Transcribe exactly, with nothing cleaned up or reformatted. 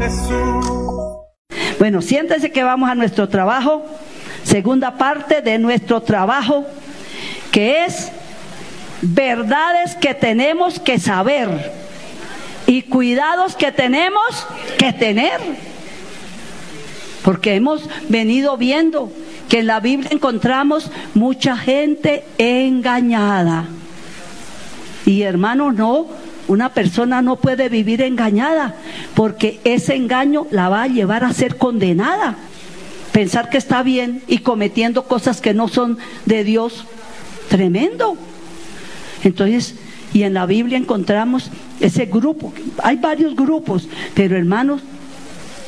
Bueno, siéntense que vamos a nuestro trabajo, segunda parte de nuestro trabajo, que es verdades que tenemos que saber y cuidados que tenemos que tener. Porque hemos venido viendo que en la Biblia encontramos mucha gente engañada. Y hermanos, no, una persona no puede vivir engañada, porque ese engaño la va a llevar a ser condenada. Pensar que está bien y cometiendo cosas que no son de Dios, tremendo. Entonces, y en la Biblia encontramos ese grupo, hay varios grupos, pero hermanos,